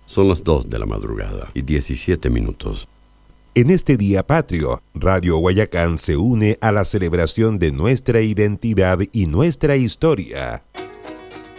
Son las 2 de la madrugada y 17 minutos. En este día patrio, Radio Guayacán se une a la celebración de nuestra identidad y nuestra historia.